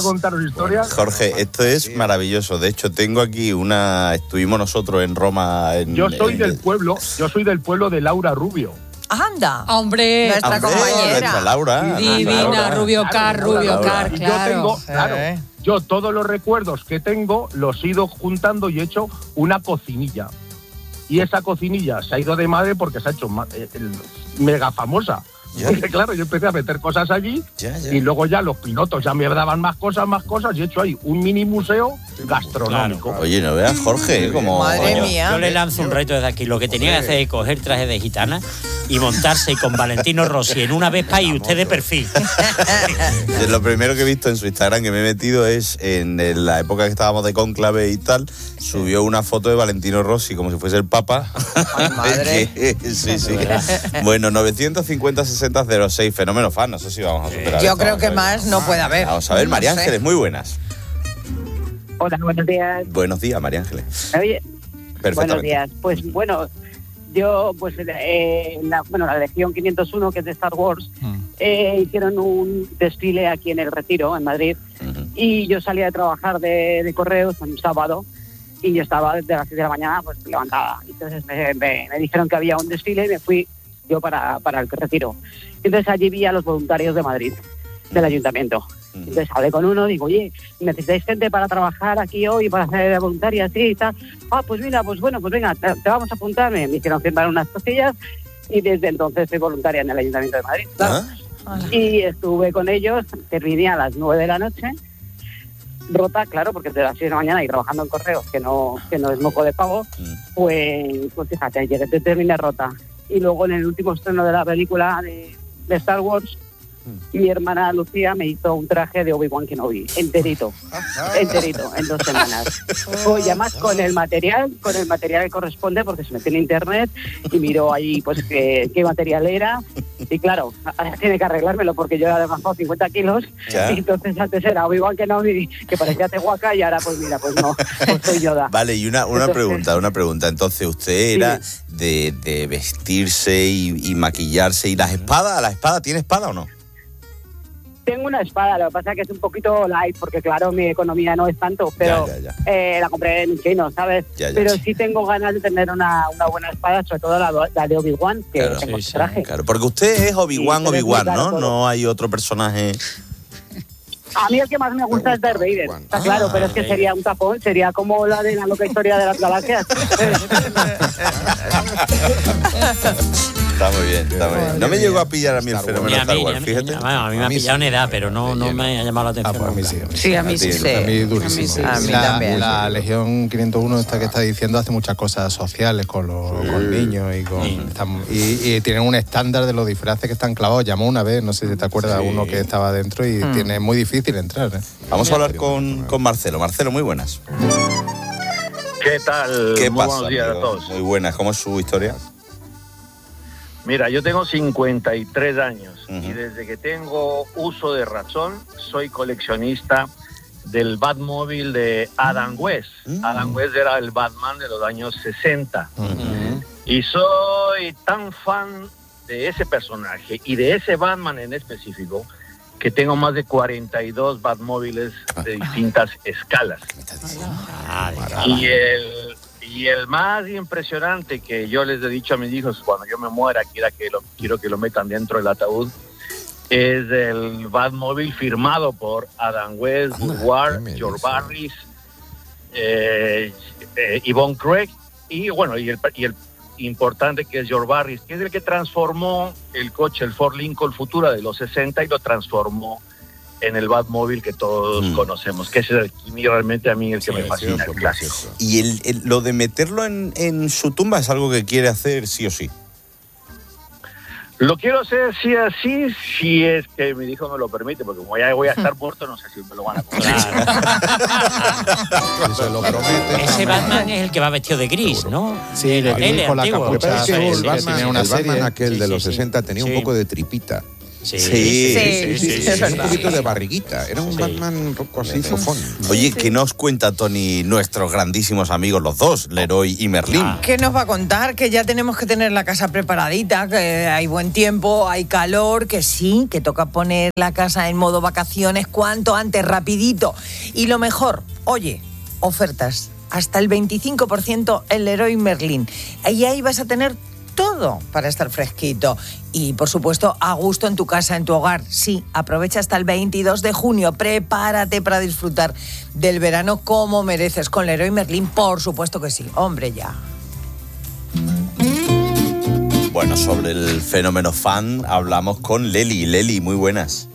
Jorge, esto es maravilloso. De hecho, tengo aquí estuvimos nosotros en Roma. Yo soy del pueblo de Laura Rubio. ¡Anda! ¡Hombre! Nuestra compañera. Nuestra Laura. Divina, Rubio Car, claro. Yo todos los recuerdos que tengo los he ido juntando y he hecho una cocinilla. Y esa cocinilla se ha ido de madre porque se ha hecho mega famosa. Porque claro, yo empecé a meter cosas allí y luego ya los pilotos ya me daban más cosas y he hecho ahí un mini museo gastronómico. Claro. Oye, no veas, Jorge, como... Madre mía. Yo le lanzo un reto desde aquí. Lo que tenía que hacer es coger traje de gitana y montarse con Valentino Rossi en una Vespa y usted de perfil. Lo primero que he visto en su Instagram que me he metido es en la época que estábamos de cónclave y tal, subió una foto de Valentino Rossi como si fuese el Papa. Ay, madre. Sí. Bueno, 950-60-06, Fenómeno Fan, no sé si vamos a superar. Yo creo que más no puede haber. Vamos a ver, María Ángeles, muy buenas. Hola, buenos días. Buenos días, María Ángeles. Oye, buenos días. Pues bueno, yo, la Legión 501, que es de Star Wars, hicieron un desfile aquí en El Retiro, en Madrid, y yo salía de trabajar de correos un sábado, y yo estaba desde las 6 de la mañana pues levantada. Entonces me dijeron que había un desfile y me fui yo para El Retiro. Entonces allí vi a los voluntarios de Madrid, del ayuntamiento. Entonces hablé con uno, digo, oye, ¿necesitáis gente para trabajar aquí hoy, para hacer voluntaria, así y tal? Pues mira, pues venga, te vamos a apuntar. Me hicieron firmar unas cosillas y desde entonces soy voluntaria en el Ayuntamiento de Madrid, claro. Y estuve con ellos, terminé a las 9 de la noche, rota, claro, porque desde las 6 de la mañana y trabajando en correos, que no es moco de pavo, pues fíjate, terminé rota. Y luego en el último estreno de la película de Star Wars, mi hermana Lucía me hizo un traje de Obi-Wan Kenobi, enterito, en 2 semanas. Y además con el material que corresponde, porque se metió en internet y miró ahí pues qué material era. Y claro, ahora tiene que arreglármelo porque yo era bajado 50 kilos. Y entonces antes era Obi-Wan Kenobi, que parecía Tehuaca, y ahora pues mira, pues no, pues soy Yoda. Vale, y una pregunta. Entonces, ¿usted era de vestirse y maquillarse? ¿Y la espada tiene espada o no? Tengo una espada, lo que pasa es que es un poquito light, porque claro, mi economía no es tanto, pero la compré en chino, ¿sabes? Pero sí tengo ganas de tener una buena espada, sobre todo la de Obi-Wan, que tengo ese traje. Claro, porque usted es Obi-Wan, ¿no? No hay otro personaje... A mí el que más me gusta es Darth Vader, está claro, pero es que sería un tapón, sería como la de la loca historia de las galaxias. Está muy bien. No me llegó a pillar a mí el fenómeno Star Wars, fíjate. A mí me ha pillado en edad, pero no me ha llamado la atención. A mí sí. Sí, a mí sí. A mí durísimo. A mí también. La Legión 501 esta que está diciendo hace muchas cosas sociales con niños y tienen un estándar de los disfraces que están clavados. Llamó una vez, no sé si te acuerdas, uno que estaba dentro y es muy difícil entrar. Vamos a hablar con Marcelo. Marcelo, muy buenas. ¿Qué tal? ¿Qué muy pasa, buenos días amigo? a todos. Muy buenas. ¿Cómo es su historia? Mira, yo tengo 53 años y desde que tengo uso de razón soy coleccionista del Batmóvil de Adam West. Adam West era el Batman de los años 60. Y soy tan fan de ese personaje y de ese Batman en específico que tengo más de 42 Batmóviles de distintas escalas. Y el más impresionante que yo les he dicho a mis hijos cuando yo me muera, quiero que lo metan dentro del ataúd, es el Batmóvil firmado por Adam West, Woodward, George Barris, Yvonne Craig y el importante que es George Barris, que es el que transformó el coche, el Ford Lincoln Futura de los 60 y lo transformó en el Batmóvil que todos conocemos, que es realmente a mí el que me fascina, el clásico. ¿Y lo de meterlo en su tumba es algo que quiere hacer sí o sí? Lo quiero hacer sí así, si es que mi hijo me lo permite, porque como ya voy a estar muerto, no sé si me lo van a comprar. Se lo promete. Ese Batman es el que va vestido de gris, ¿no? Sí, el gris con la capucha. El Batman aquel de los 60 tenía un poco de tripita. Sí, un poquito de barriguita. Era un Batman un poco así fofón. Oye, ¿qué nos cuenta, Tony, nuestros grandísimos amigos, los dos, Leroy y Merlín? ¿Qué nos va a contar? Que ya tenemos que tener la casa preparadita, que hay buen tiempo, hay calor, que sí, que toca poner la casa en modo vacaciones cuanto antes, rapidito. Y lo mejor, oye, ofertas, hasta el 25% en Leroy Merlin. Y ahí vas a tener todo para estar fresquito y, por supuesto, a gusto en tu casa, en tu hogar. Sí, aprovecha hasta el 22 de junio. Prepárate para disfrutar del verano como mereces. Con Leroy Merlin, por supuesto que sí. Hombre, ya. Bueno, sobre el fenómeno fan hablamos con Leli. Leli, muy buenas.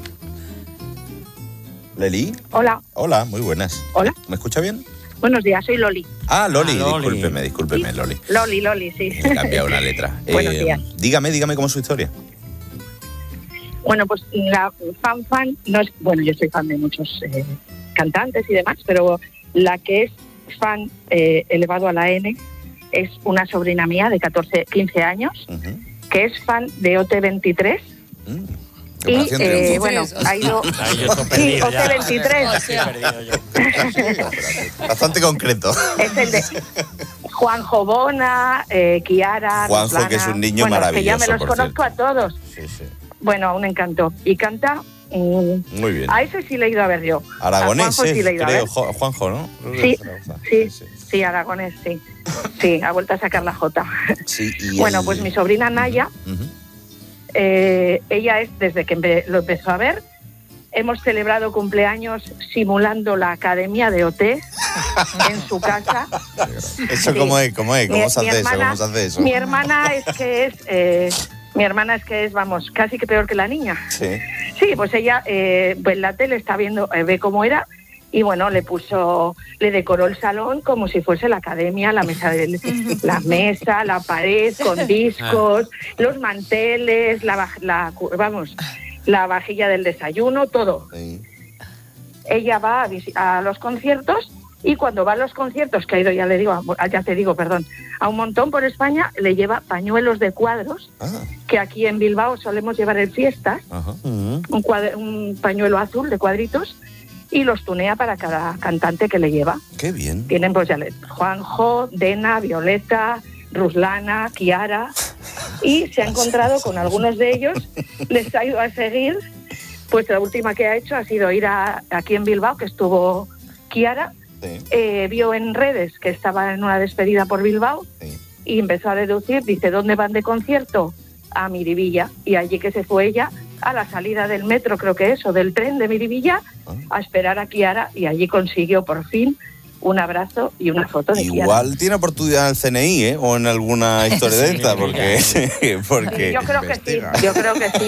¿Leli? Hola. Hola, muy buenas. Hola. ¿Me escucha bien? Buenos días, soy Loli. Ah, Loli, discúlpeme, Loli. Loli, sí. He cambiado una letra. Buenos días. Dígame cómo es su historia. Bueno, pues la fan no es... Bueno, yo soy fan de muchos cantantes y demás, pero la que es fan elevado a la N es una sobrina mía de 15 años, que es fan de OT23. Y bueno, ha ido... Sí, OT23. Bastante concreto. Es el de Juanjo Bona, Kiara, Juanjo, Ruslana, que es un niño maravilloso. Que ya me los conozco a todos. Sí. Bueno, un encanto. Y canta... Muy bien. A ese sí le he ido a ver yo. Aragonés, sí le he ido creo, a ver. Juanjo, ¿no? Sí, Aragonés, sí. Sí, ha vuelto a sacar la J. Sí, bueno, pues mi sobrina Naya... ella es, desde que lo empezó a ver, hemos celebrado cumpleaños simulando la academia de OT en su casa. ¿Eso sí. ¿Cómo es? ¿Cómo se hace eso? Mi hermana es que es, vamos, casi que peor que la niña. Sí, pues ella en la tele está viendo, ve cómo era. Y bueno, le decoró el salón como si fuese la academia, la mesa, la pared con discos, los manteles, la vajilla del desayuno, todo. Sí. Ella va a los conciertos y cuando va a los conciertos, que ha ido, ya te digo, a un montón por España, le lleva pañuelos de cuadros, que aquí en Bilbao solemos llevar en fiestas, un pañuelo azul de cuadritos, y los tunea para cada cantante que le lleva. ¡Qué bien! Tienen pues ya Juanjo, Dena, Violeta, Ruslana, Kiara, y se ha encontrado con algunos de ellos, les ha ido a seguir, pues la última que ha hecho ha sido ir aquí en Bilbao, que estuvo Kiara, vio en redes que estaba en una despedida por Bilbao, y empezó a deducir, dice, ¿dónde van de concierto? A Miribilla, y allí que se fue ella, a la salida del metro, creo que es, o del tren de Miribilla, a esperar a Kiara, y allí consiguió por fin un abrazo y una foto de Kiara. Igual tiene oportunidad en el CNI, o en alguna historia de esta, porque yo creo que sí.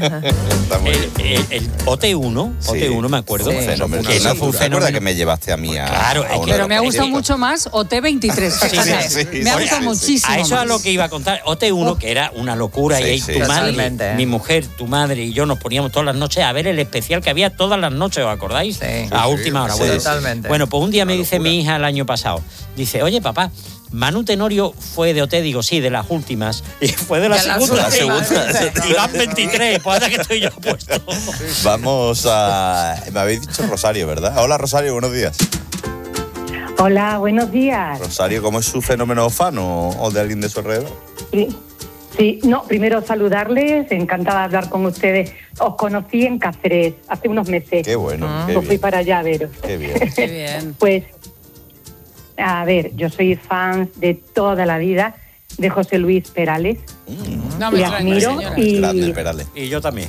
El OT1, me acuerdo. Fenómeno. Que eso fue un fenómeno que me llevaste a mí Claro, pero me ha gustado mucho más OT23. Me ha gustado muchísimo. A eso es a lo que iba a contar. OT1, que era una locura, y tu madre, mi mujer, tu madre y yo nos poníamos todas las noches a ver el especial que había todas las noches, ¿os acordáis? A última hora. Totalmente. Bueno, pues un día me dice mi hija el año pasado, dice, oye papá, Manu Tenorio fue de OT, digo, sí, de las últimas, y fue de la segunda. Y van 23, pues ahora que estoy yo puesto. Vamos a... Me habéis dicho Rosario, ¿verdad? Hola Rosario, buenos días. Hola, buenos días. Rosario, ¿cómo es su fenómeno fan o de alguien de su alrededor? Sí, no, primero saludarles, encantada de hablar con ustedes. Os conocí en Cáceres hace unos meses. Qué bueno, fui para allá a veros. Qué bien. Qué bien. Pues, a ver, yo soy fan de toda la vida de José Luis Perales. Le admiro Grande Perales. Y yo también.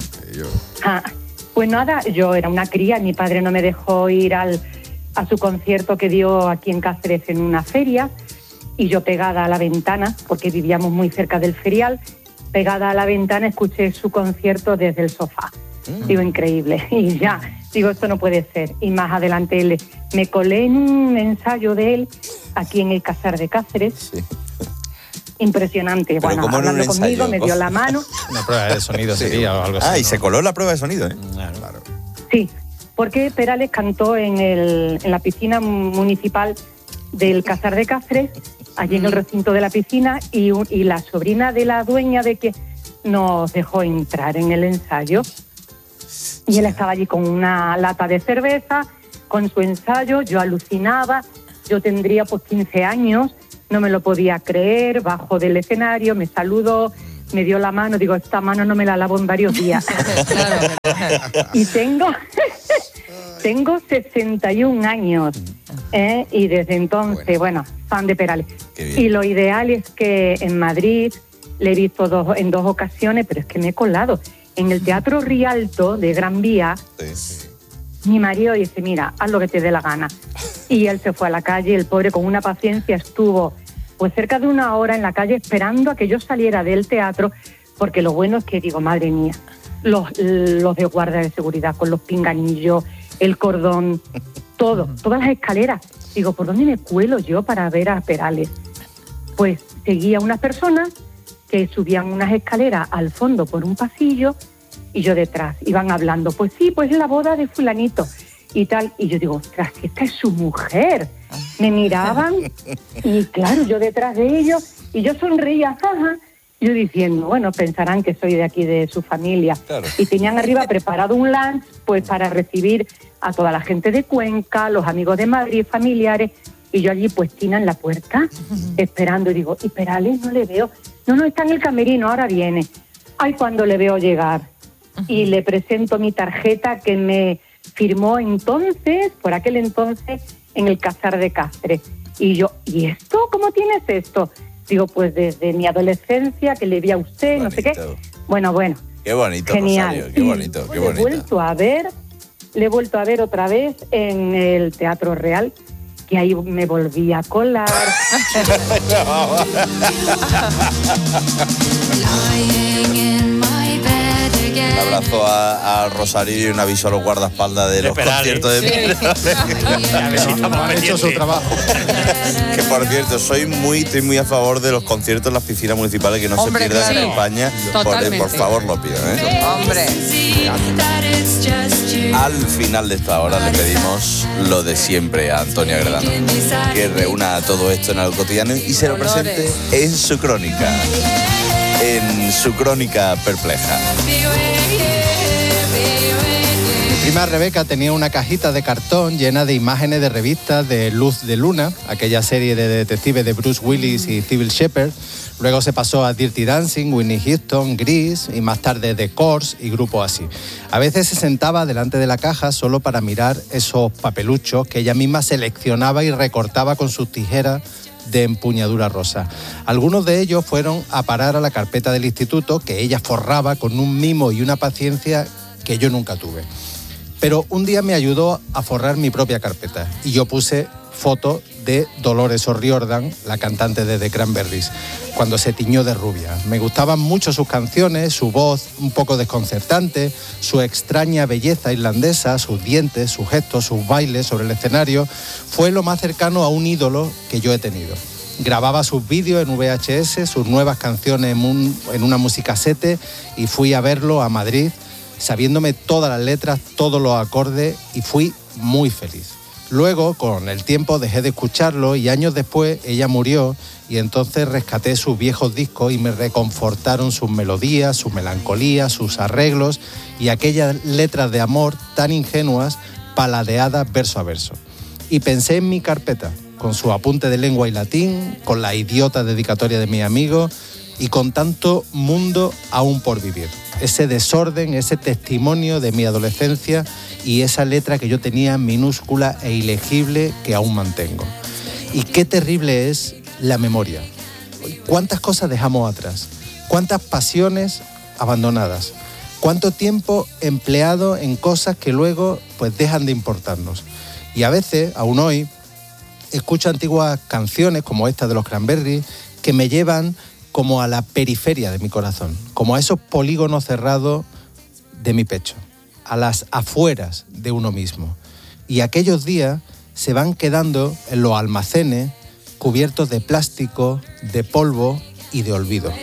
Pues nada, yo era una cría, mi padre no me dejó ir a su concierto que dio aquí en Cáceres en una feria, y yo pegada a la ventana, porque vivíamos muy cerca del ferial, pegada a la ventana escuché su concierto desde el sofá. Digo, increíble. Y ya, digo, esto no puede ser. Y más adelante me colé en un ensayo de él aquí en el Casar de Cáceres. impresionante. Pero Bueno, ¿cómo en un hablando conmigo, ensayo? me dio la mano. Una prueba de sonido sería o algo así. Ah, y ¿no? se coló la prueba de sonido, ¿eh? Claro. Sí, porque Perales cantó en la piscina municipal del Casar de Cáceres, allí en el recinto de la piscina, y la sobrina de la dueña de que nos dejó entrar en el ensayo. Y él estaba allí con una lata de cerveza, con su ensayo, yo alucinaba, yo tendría pues 15 años, no me lo podía creer, bajo del escenario, me saludó, me dio la mano, digo, esta mano no me la lavo en varios días. Y tengo 61 años, y desde entonces, bueno, fan de Perales. Y lo ideal es que en Madrid le he visto en dos ocasiones, pero es que me he colado. En el Teatro Rialto de Gran Vía, mi marido dice, mira, haz lo que te dé la gana. Y él se fue a la calle, el pobre con una paciencia estuvo pues cerca de una hora en la calle esperando a que yo saliera del teatro, porque lo bueno es que digo, madre mía, los de guardia de seguridad con los pinganillos, el cordón, todas las escaleras. Digo, ¿por dónde me cuelo yo para ver a Perales? Pues seguía unas personas que subían unas escaleras al fondo por un pasillo y yo detrás. Iban hablando, pues sí, pues es la boda de fulanito y tal. Y yo digo, ostras, esta es su mujer. Me miraban y claro, yo detrás de ellos y yo sonreía, jaja. Yo diciendo, bueno, pensarán que soy de aquí, de su familia. Claro. Y tenían arriba preparado un lunch pues para recibir a toda la gente de Cuenca, los amigos de Madrid, familiares. Y yo allí puestina en la puerta, esperando. Y digo, ¿y Perales? No le veo. No, está en el camerino, ahora viene. Ay, cuando le veo llegar. Y le presento mi tarjeta que me firmó entonces, por aquel entonces, en el Casar de Cáceres. Y yo, ¿y esto? ¿Cómo tienes esto? Digo, pues desde mi adolescencia, que le vi a usted, bonito. No sé qué. Bueno. Qué bonito, genial. Rosario, qué bonito, qué bonito. Le he vuelto a ver otra vez en el Teatro Real, que ahí me volví a colar. Un abrazo a Rosario y un aviso a los guardaespaldas de los conciertos de Perales. Han hecho su trabajo. Que por cierto, estoy muy a favor de los conciertos en las piscinas municipales, que no se pierdan en España. Por favor, lo pido. Hombre. Al final de esta hora le pedimos lo de siempre a Antonia Gredano, que reúna todo esto en algo cotidiano y se lo presente en su crónica. En su crónica perpleja. Mi prima Rebeca tenía una cajita de cartón llena de imágenes de revistas de Luz de Luna, aquella serie de detectives de Bruce Willis y Cybill Shepherd. Luego se pasó a Dirty Dancing, Whitney Houston, Grease y más tarde The Course y grupos así. A veces se sentaba delante de la caja solo para mirar esos papeluchos que ella misma seleccionaba y recortaba con sus tijeras de empuñadura rosa. Algunos de ellos fueron a parar a la carpeta del instituto, que ella forraba con un mimo y una paciencia que yo nunca tuve. Pero un día me ayudó a forrar mi propia carpeta y yo puse foto de Dolores O'Riordan, la cantante de The Cranberries, cuando se tiñó de rubia. Me gustaban mucho sus canciones, su voz un poco desconcertante, su extraña belleza irlandesa, sus dientes, sus gestos, sus bailes sobre el escenario. Fue lo más cercano a un ídolo que yo he tenido. Grababa sus vídeos en VHS, sus nuevas canciones en una musicasete y fui a verlo a Madrid, sabiéndome todas las letras, todos los acordes, y fui muy feliz. Luego, con el tiempo, dejé de escucharlo y años después ella murió y entonces rescaté sus viejos discos y me reconfortaron sus melodías, su melancolía, sus arreglos y aquellas letras de amor tan ingenuas, paladeadas verso a verso. Y pensé en mi carpeta, con su apunte de lengua y latín, con la idiota dedicatoria de mi amigo y con tanto mundo aún por vivir. Ese desorden, ese testimonio de mi adolescencia y esa letra que yo tenía minúscula e ilegible que aún mantengo. Y qué terrible es la memoria. ¿Cuántas cosas dejamos atrás? ¿Cuántas pasiones abandonadas? ¿Cuánto tiempo empleado en cosas que luego pues dejan de importarnos? Y a veces, aún hoy, escucho antiguas canciones como esta de los Cranberries que me llevan como a la periferia de mi corazón, como a esos polígonos cerrados de mi pecho, a las afueras de uno mismo. Y aquellos días se van quedando en los almacenes cubiertos de plástico, de polvo y de olvido.